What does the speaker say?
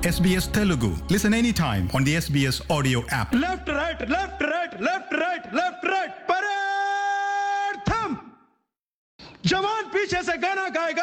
SBS Telugu. Listen anytime on the SBS audio app. Left, right, left, right, left, right, left, right. Parade! Thumb! जवान पीछे से गाना गाएगा